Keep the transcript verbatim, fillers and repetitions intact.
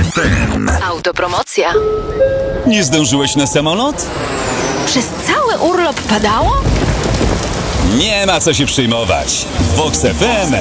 F M. Autopromocja. Nie zdążyłeś na samolot? Przez cały urlop padało? Nie ma co się przejmować. Vox F M